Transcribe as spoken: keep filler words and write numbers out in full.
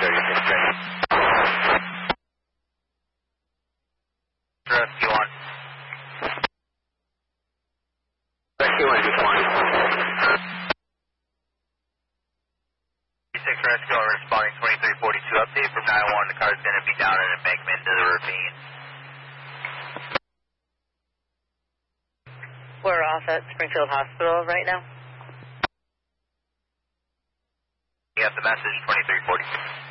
thirty-six ready. Rescue one. Rescue one, just one. thirty-six Rescue, we're responding twenty-three forty-two update from nine one. The car's going to be down in embankment to the ravine. We're off at Springfield Hospital right now. You got the message, twenty-three forty-two.